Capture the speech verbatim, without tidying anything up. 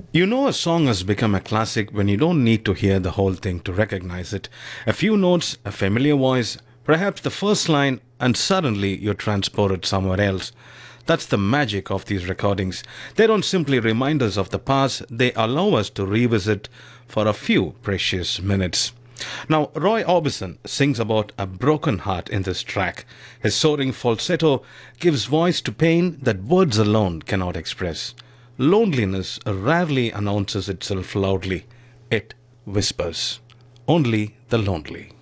You know, a song has become a classic when you don't need to hear the whole thing to recognize it. A few notes, a familiar voice, perhaps the first line, and suddenly you're transported somewhere else. That's the magic of these recordings. They don't simply remind us of the past, they allow us to revisit for a few precious minutes. Now, Roy Orbison sings about a broken heart in this track. His soaring falsetto gives voice to pain that words alone cannot express. Loneliness rarely announces itself loudly, it whispers. Only the lonely.